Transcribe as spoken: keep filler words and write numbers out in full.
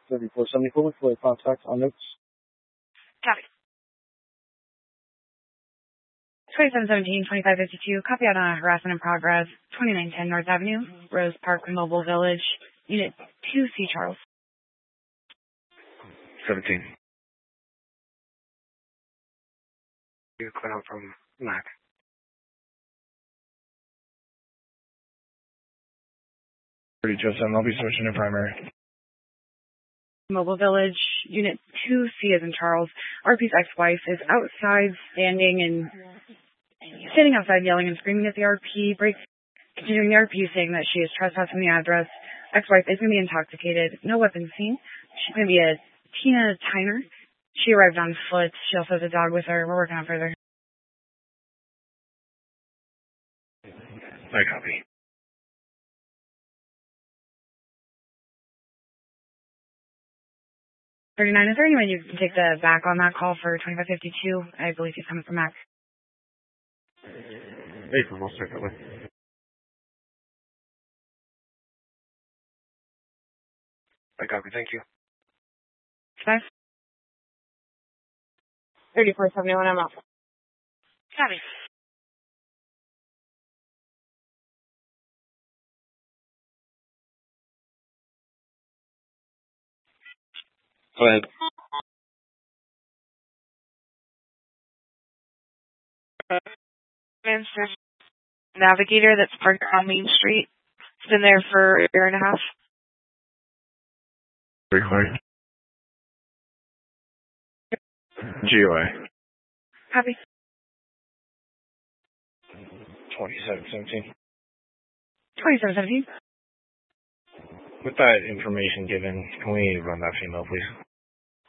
thirty-four seventy-four for a contact on notes. Copy. twenty-seven seventeen, twenty-five fifty-two, copy out on harassment in progress, twenty-nine ten North Avenue, Rose Park, Mobile Village, Unit two C, Charles. seventeen. You clear out from Mac. thirty Joseph, I'll be switching to primary. Mobile Village, Unit two C as in Charles. R P's ex-wife is outside, standing and standing outside, yelling and screaming at the R P. Breaks, continuing the R P, saying that she is trespassing the address. Ex-wife is going to be intoxicated. No weapon seen. She's going to be a Tina Tyner. She arrived on foot. She also has a dog with her. We're working on further. I copy. thirty-nine, is there any way you can take the back on that call for twenty-five fifty-two? I believe he's coming from Mac. April, I'll start that way. I copy, thank you. Five. thirty-four seventy-one, I'm off. Copy. Go ahead. Navigator that's parked on Main Street. It's been there for a year and a half. Record. G O A. Copy. twenty-seven seventeen. twenty-seven seventeen. With that information given, can we run that female, please?